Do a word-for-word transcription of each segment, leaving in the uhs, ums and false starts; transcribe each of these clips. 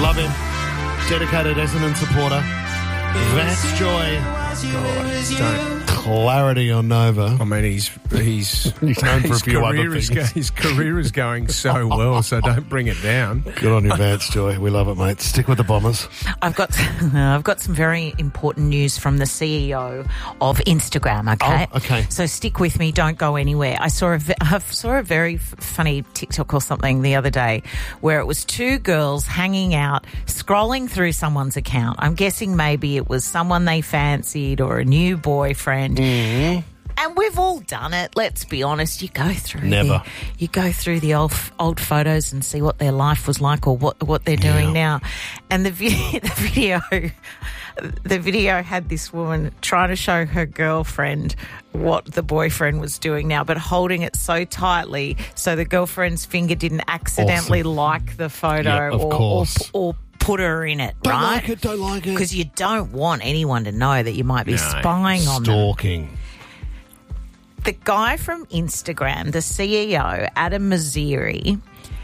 Love him. Dedicated Essendon supporter. Vance Joy. God, don't. Clarity on Nova. I mean, he's he's, He's known for a his few other career is things. go- his career is going so well, so don't bring it down. Good on you, Vance Joy. We love it, mate. Stick with the Bombers. I've got I've got some very important news from the C E O of Instagram, okay? Oh, okay. So stick with me, don't go anywhere. I saw a, ve- I saw a very f- funny TikTok or something the other day where it was two girls hanging out, scrolling through someone's account. I'm guessing maybe it was someone they fancied or a new boyfriend. Mm-hmm. And we've all done it. Let's be honest. You go through Never. The, you go through the old old photos and see what their life was like or what what they're doing Yeah. now. And the video, the video, the video had this woman trying to show her girlfriend what the boyfriend was doing now, but holding it so tightly so the girlfriend's finger didn't accidentally Awesome. like the photo Yeah, of or, or course. or put her in it, Don't right? like it, don't like it. Because you don't want anyone to know that you might be No. spying on them. Stalking. The guy from Instagram, the C E O, Adam Mosseri,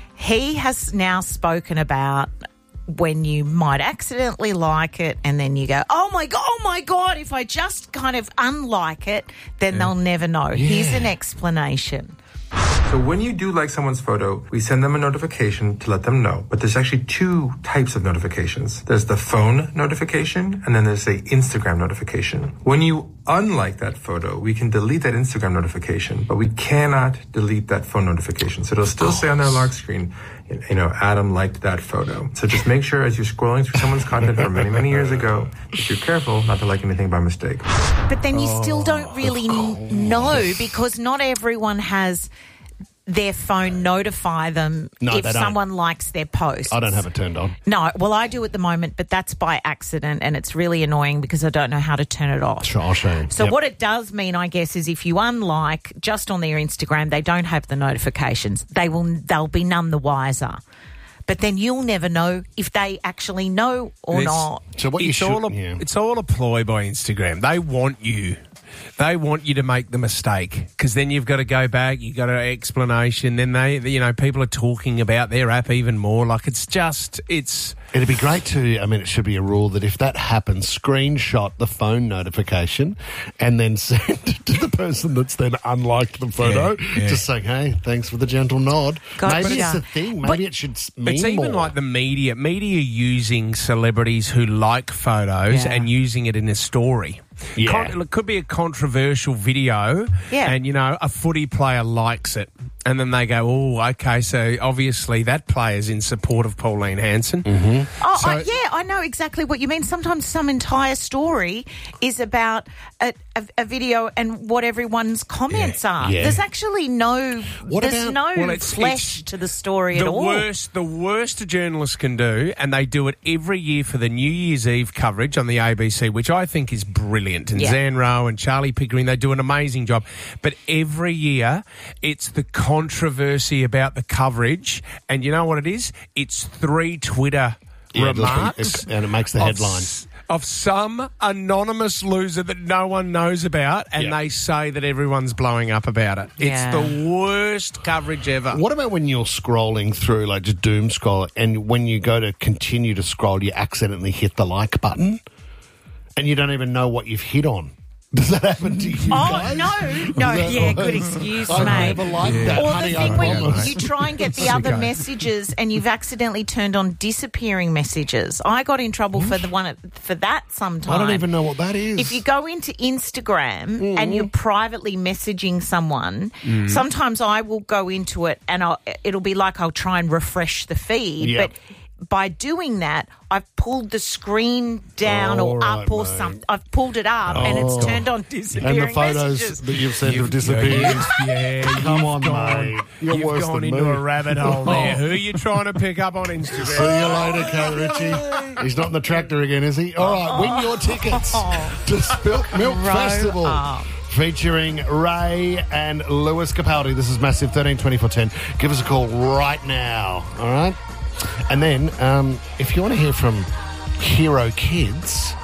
he has now spoken about when you might accidentally like it and then you go, oh my God, oh my God, if I just kind of unlike it, then they'll never know. Here's an explanation. So when you do like someone's photo, we send them a notification to let them know. But there's actually two types of notifications. There's the phone notification, and then there's the Instagram notification. When you unlike that photo, we can delete that Instagram notification, but we cannot delete that phone notification. So it'll still say on their lock screen, you know, Adam liked that photo. So just make sure as you're scrolling through someone's content from many, many years ago, that you're careful not to like anything by mistake. But then you still don't really n- know because not everyone has their phone notify them No, if they don't. someone likes their posts. I don't have it turned on. No, well, I do at the moment, but that's by accident, and it's really annoying because I don't know how to turn it off. Sure, I'll show you. So Yep. what it does mean, I guess, is if you unlike just on their Instagram, they don't have the notifications. They will, they'll be none the wiser. But then you'll never know if they actually know or This- not. So what you it's should... all a, yeah. it's all a ploy by Instagram. They want you. They want you to make the mistake because then you've got to go back. You've got an explanation. Then they, you know, people are talking about their app even more. Like it's just, it's. It'd be great to, I mean, it should be a rule that if that happens, screenshot the phone notification and then send it to the person that's then unliked the photo. Yeah, yeah. Just saying, hey, thanks for the gentle nod. Gotcha. Maybe it's a thing. Maybe But- it should s- mean It's even more. like the media, media using celebrities who like photos Yeah. and using it in a story. Yeah. Con- it could be a controversial video, Yeah. and you know a footy player likes it, and then they go, "Oh, okay, so obviously that player's in support of Pauline Hanson." Mm-hmm. Oh, So- I, yeah, I know exactly what you mean. Sometimes some entire story is about a, a, a video and what everyone's comments are. Yeah. There's actually no, What there's about- no Well, it's- flesh it's to the story The at all. worst, the worst a journalist can do, and they do it every year for the New Year's Eve coverage on the A B C, which I think is brilliant. And Yeah. Zan Rowe and Charlie Pickering, they do an amazing job. But every year, it's the controversy about the coverage, and you know what it is? It's three Twitter Yeah, it'll be- remarks, it- and it makes the of headline. s- Of some anonymous loser that no one knows about, and Yeah. they say that everyone's blowing up about it. It's Yeah. the worst coverage ever. What about when you're scrolling through, like just doom scroll, and when you go to continue to scroll, you accidentally hit the like button, and you don't even know what you've hit on? Does that happen to you Oh, guys? no. No, Is that- yeah, good excuse, I mate. never liked that. Or Honey, the I thing when promise. you try and get the other messages and you've accidentally turned on disappearing messages. I got in trouble for the one for that sometimes. I don't even know what that is. If you go into Instagram Mm. and you're privately messaging someone, Mm. sometimes I will go into it and I'll, it'll be like I'll try and refresh the feed. Yep. But by doing that, I've pulled the screen down All or right, up or mate. something. I've pulled it up and it's Oh. turned on and disappearing the photos messages. that you've sent have You've- disappeared. Yeah, Come you've on, gone, mate. You're you've worse gone than into me. a rabbit hole there. Who are you trying to pick up on Instagram? See you later, Kate Ritchie. He's not in the tractor again, is he? All right, win your tickets to Spilt Milk Grow Festival. up. Featuring Ray and Lewis Capaldi. This is Massive, thirteen twenty-four ten. Give us a call right now, all right? And then, um, if you want to hear from Hero Kids,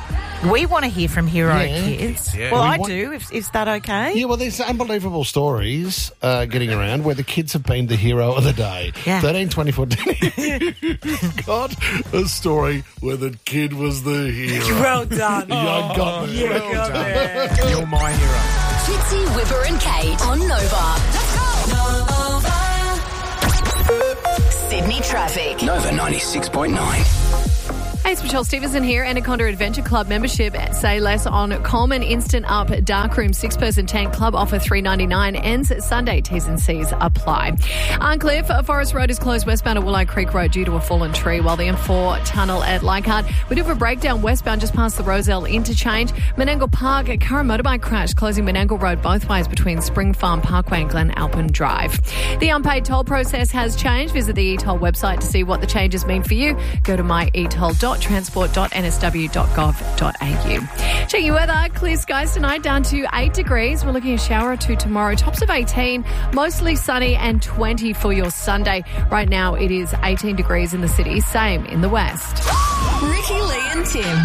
We want to hear from hero Yeah. kids. Yeah. Well, We I want- do. Is, is that okay? Yeah, well, there's unbelievable stories uh, getting around where the kids have been the hero of the day. Yeah. thirteen, twenty-four, you've got a story where the kid was the hero. Well done. You got me. Well done. You're my hero. Fitzy, Whipper and Kate on Nova. Nova. Sydney traffic. Nova ninety-six point nine. Hey, it's Michelle Stevenson here. Anaconda Adventure Club membership, say less on Coleman Instant Up Darkroom six-person tank club offer three ninety-nine ends Sunday. T's and C's apply. Arncliffe, Forest Road is closed westbound at Willow Creek Road due to a fallen tree, while the M four tunnel at Leichhardt. We do have a breakdown westbound just past the Roselle interchange. Menangle Park, a car and motorbike crash closing Menangle Road both ways between Spring Farm Parkway and Glen Alpin Drive. The unpaid toll process has changed. Visit the e-toll website to see what the changes mean for you. Go to my e toll dot transport dot n s w dot gov dot a u. Checking your weather, clear skies tonight down to eight degrees. We're looking at a shower or two tomorrow. Tops of eighteen, mostly sunny, and twenty for your Sunday. Right now it is eighteen degrees in the city, same in the west. Ricky, Lee and Tim.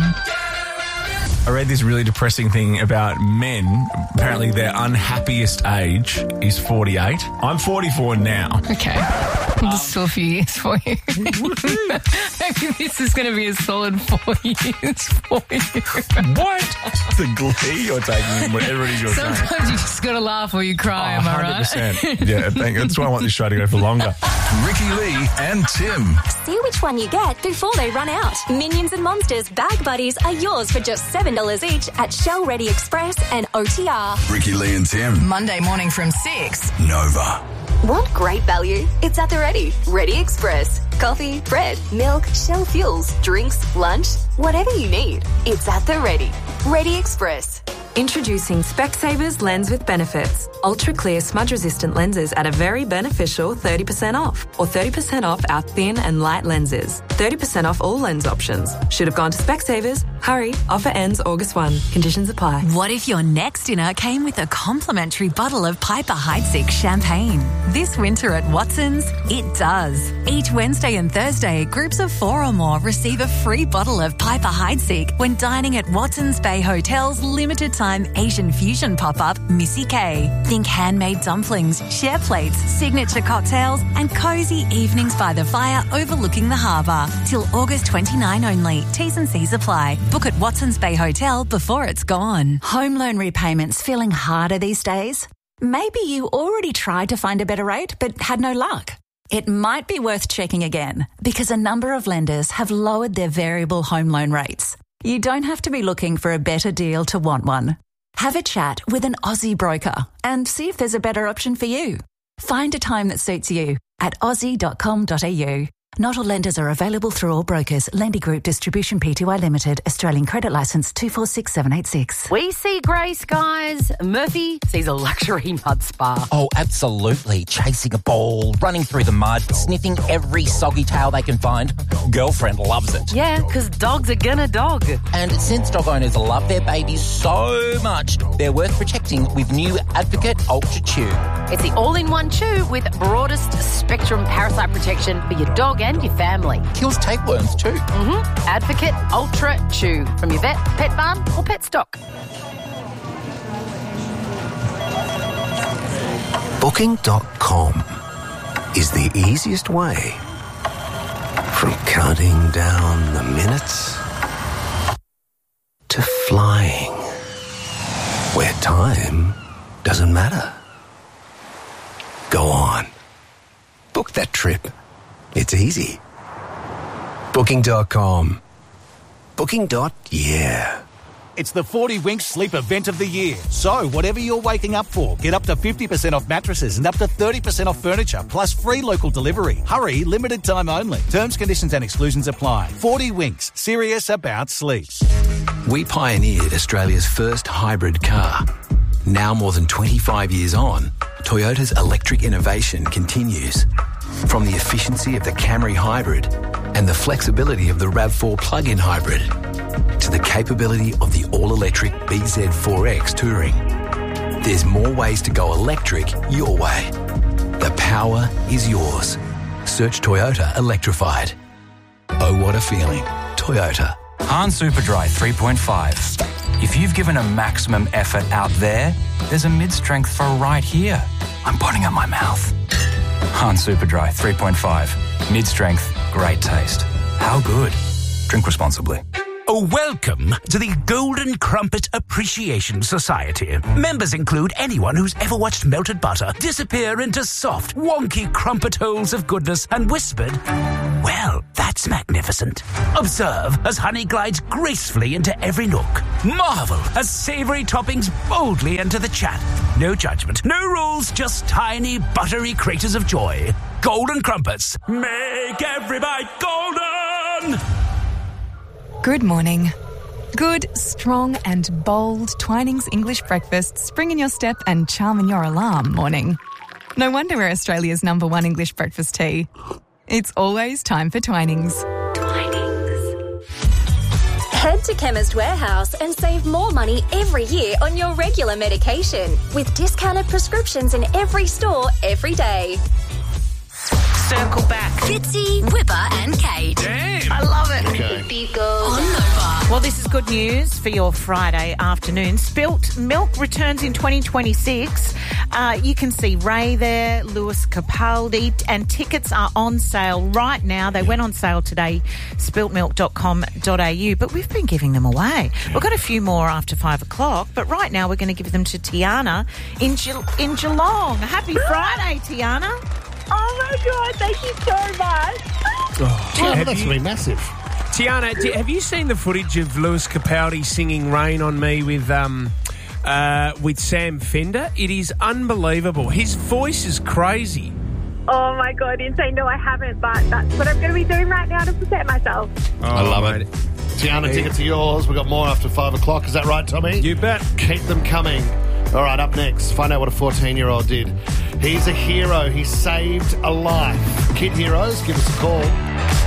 I read this really depressing thing about men. Apparently their unhappiest age is forty-eight. I'm forty-four now. Okay. This is still a few years for you. Maybe this is going to be a solid four years for you. What? The glee you're taking, whatever it is you're saying. Sometimes you just got to laugh or you cry, am I one hundred right? percent. Yeah, thank you. That's why I want this show to go for longer. Ricky Lee and Tim. See which one you get before they run out. Minions and Monsters Bag Buddies are yours for just seven dollars each at Shell Ready Express and O T R. Ricky Lee and Tim. Monday morning from six. Nova. Want great value? It's at the Ready. Ready Express. Coffee, bread, milk, Shell fuels, drinks, lunch, whatever you need. It's at the Ready. Ready Express. Introducing Specsavers Lens with Benefits. Ultra clear smudge resistant lenses at a very beneficial thirty percent off, or thirty percent off our thin and light lenses. thirty percent off all lens options. Should have gone to Specsavers. Hurry, offer ends August first. Conditions apply. What if your next dinner came with a complimentary bottle of Piper Heidsieck champagne? This winter at Watson's, it does. Each Wednesday and Thursday, groups of four or more receive a free bottle of Piper Heidsieck when dining at Watson's Bay Hotel's limited time Asian fusion pop-up, Missy K. Think handmade dumplings, share plates, signature cocktails, and cosy evenings by the fire overlooking the harbour. Till August twenty-ninth only. T's and C's apply. Book at Watson's Bay Hotel before it's gone. Home loan repayments feeling harder these days? Maybe you already tried to find a better rate but had no luck. It might be worth checking again because a number of lenders have lowered their variable home loan rates. You don't have to be looking for a better deal to want one. Have a chat with an Aussie broker and see if there's a better option for you. Find a time that suits you at aussie dot com dot a u. Not all lenders are available through all brokers. Lendy Group Distribution Pty Limited. Australian Credit Licence two four six seven eight six. We see grey skies. Murphy sees a luxury mud spa. Oh, absolutely. Chasing a ball, running through the mud, sniffing every soggy tail they can find. Girlfriend loves it. Yeah, because dogs are gonna dog. And since dog owners love their babies so much, they're worth protecting with new Advocate Ultra Chew. It's the all-in-one chew with broadest spectrum parasite protection for your dog and your family. Kills tapeworms too. Mm-hmm. Advocate Ultra Chew from your vet, pet farm or pet stock. Booking dot com is the easiest way from counting down the minutes to flying where time doesn't matter. Go on. Book that trip. It's easy. Booking dot com. Booking. Yeah. It's the forty Winks Sleep Event of the Year. So, whatever you're waking up for, get up to fifty percent off mattresses and up to thirty percent off furniture, plus free local delivery. Hurry, limited time only. Terms, conditions and exclusions apply. forty Winks, serious about sleep. We pioneered Australia's first hybrid car. Now more than twenty-five years on, Toyota's electric innovation continues. From the efficiency of the Camry Hybrid and the flexibility of the RAV four plug-in hybrid to the capability of the all-electric B Z four X Touring. There's more ways to go electric your way. The power is yours. Search Toyota Electrified. Oh, what a feeling. Toyota. Han Superdry three point five. If you've given a maximum effort out there, there's a mid-strength for right here. I'm putting up my mouth. Han Superdry three point five. Mid-strength, great taste. How good? Drink responsibly. Oh, welcome to the Golden Crumpet Appreciation Society. Members include anyone who's ever watched melted butter disappear into soft, wonky crumpet holes of goodness and whispered, well, that's magnificent. Observe as honey glides gracefully into every nook. Marvel as savoury toppings boldly enter the chat. No judgment, no rules, just tiny, buttery craters of joy. Golden Crumpets. Make every bite golden! Good morning. Good, strong and bold Twinings English breakfast spring in your step and charm in your alarm morning. No wonder we're Australia's number one English breakfast tea. It's always time for Twinings. Twinings. Head to Chemist Warehouse and save more money every year on your regular medication with discounted prescriptions in every store every day. Circle back. Fitzy, Whipper and Kate. Damn. I love it. Okay. On Nova. Well, this is good news for your Friday afternoon. Spilt Milk returns in twenty twenty-six. Uh, you can see Ray there, Lewis Capaldi, and tickets are on sale right now. They went on sale today, spilt milk dot com dot a u, but we've been giving them away. We've got a few more after five o'clock, but right now we're going to give them to Tiana in, Ge- in Geelong. Happy Friday, Tiana. Oh, my God. Thank you so much. Oh, Oh, have that's you- really massive. Tiana, do, have you seen the footage of Lewis Capaldi singing "Rain on Me" with um, uh, with Sam Fender? It is unbelievable. His voice is crazy. Oh, my God. Insane. No, I haven't, but that's what I'm going to be doing right now to protect myself. I love it. Tiana, tickets are yours. We've got more after five o'clock. Is that right, Tommy? You bet. Keep them coming. All right, up next, find out what a fourteen-year-old did. He's a hero. He saved a life. Kid Heroes, give us a call.